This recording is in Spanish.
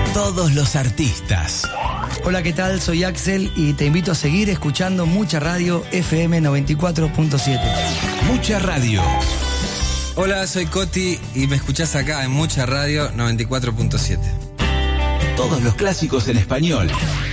Todos los artistas. Hola, ¿qué tal? Soy Axel y te invito a seguir escuchando Mucha Radio FM 94.7. Mucha Radio. Hola, soy Coti y me escuchás acá en Mucha Radio 94.7. Todos los clásicos en español.